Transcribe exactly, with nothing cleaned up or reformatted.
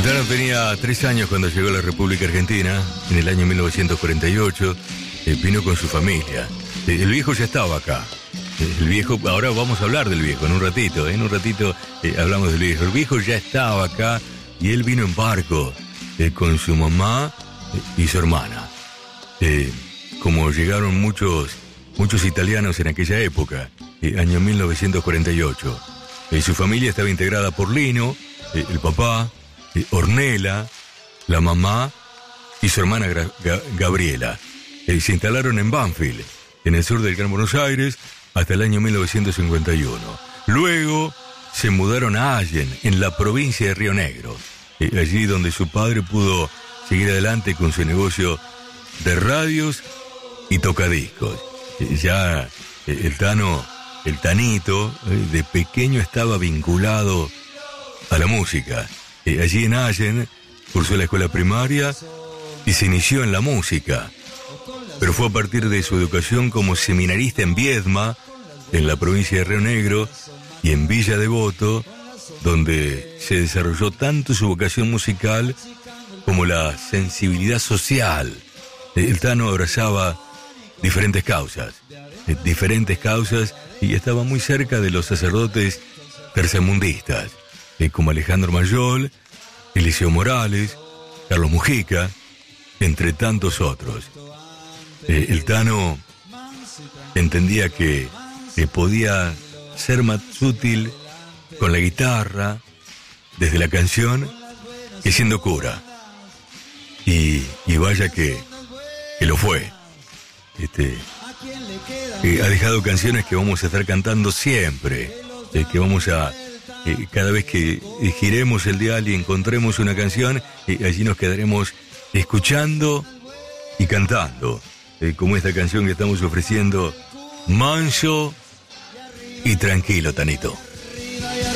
El Tano tenía tres años cuando llegó a la República Argentina, en el año mil novecientos cuarenta y ocho, eh, vino con su familia. Eh, el viejo ya estaba acá. Eh, el viejo, ahora vamos a hablar del viejo en un ratito, eh, en un ratito eh, hablamos del viejo. El viejo ya estaba acá y él vino en barco eh, con su mamá eh, y su hermana. Eh, como llegaron muchos, muchos italianos en aquella época, eh, año mil novecientos cuarenta y ocho. Eh, su familia estaba integrada por Lino, eh, el papá, eh, Ornella, la mamá y su hermana Gra- Ga- Gabriela. Eh, se instalaron en Banfield, en el sur del Gran Buenos Aires, hasta el año mil novecientos cincuenta y uno. Luego se mudaron a Allen, en la provincia de Río Negro, eh, allí donde su padre pudo seguir adelante con su negocio de radios y tocadiscos. Eh, ya eh, el Tano, el Tanito, eh, de pequeño estaba vinculado a la música. Eh, allí en Allen cursó la escuela primaria y se inició en la música. Pero fue a partir de su educación como seminarista en Viedma, en la provincia de Río Negro, y en Villa Devoto, donde se desarrolló tanto su vocación musical como la sensibilidad social. El Tano abrazaba diferentes causas, eh, diferentes causas, y estaba muy cerca de los sacerdotes tercermundistas, eh, como Alejandro Mayol, Eliseo Morales, Carlos Mujica, entre tantos otros. Eh, el Tano entendía que eh, podía ser más útil con la guitarra, desde la canción, que siendo cura. Y, y vaya que, que lo fue. Este, eh, ha dejado canciones que vamos a estar cantando siempre, eh, que vamos a, eh, cada vez que eh, giremos el dial y encontremos una canción, eh, allí nos quedaremos escuchando y cantando. Eh, como esta canción que estamos ofreciendo, Manso y Tranquilo, Tanito.